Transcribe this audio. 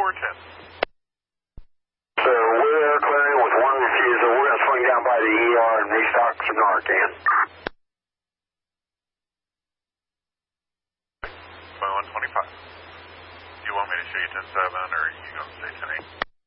So we're clearing with one refusal. We're going to swing down by the ER and restock some Narcan. 125. Do you want me to show you 10-7 or are you going to say 10-8?